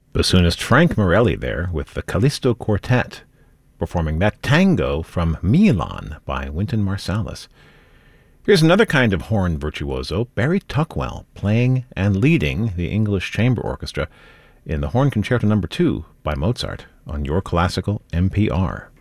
Bassoonist Frank Morelli there with the Callisto Quartet, performing that tango from Milan by Wynton Marsalis. Here's another kind of horn virtuoso, Barry Tuckwell, playing and leading the English Chamber Orchestra in the Horn Concerto No. 2 by Mozart on Your Classical NPR.